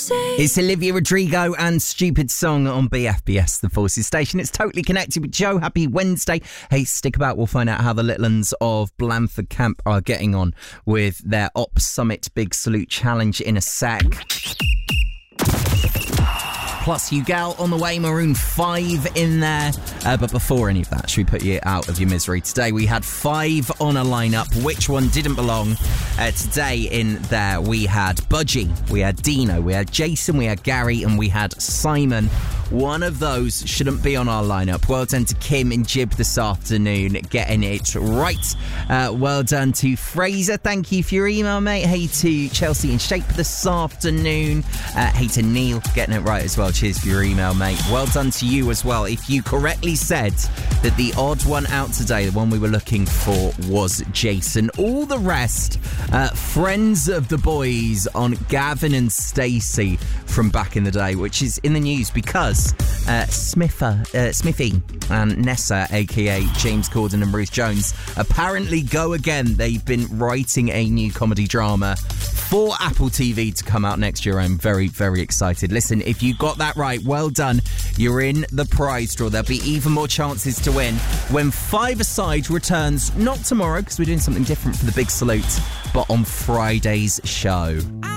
It's Olivia Rodrigo and Stupid Song on BFBS, the Forces station. It's Totally Connected with Joe. Happy Wednesday. Hey, stick about. We'll find out how the little uns of Blandford Camp are getting on with their Ops Summit Big Salute Challenge in a sec. Plus, Hugal on the way, Maroon 5 in there. But before any of that, should we put you out of your misery? Today, we had 5 on a lineup. Which one didn't belong? Today in there, we had Budgie, we had Dino, we had Jason, we had Gary, and we had Simon. One of those shouldn't be on our lineup. Well done to Kim and Jib this afternoon, getting it right. Well done to Fraser. Thank you for your email, mate. Hey to Chelsea and Shape this afternoon. Hey to Neil, getting it right as well. Cheers for your email, mate. Well done to you as well. If you correctly said that the odd one out today, the one we were looking for, was Jason. All the rest, friends of the boys on Gavin and Stacey from back in the day, which is in the news because Smithy and Nessa, aka James Corden and Ruth Jones, apparently go again. They've been writing a new comedy drama for Apple TV to come out next year. I'm very, very excited. Listen, if you got that right, well done. You're in the prize draw. There'll be even more chances to win when Five Aside returns, not tomorrow because we're doing something different for the Big Salute, but on Friday's show.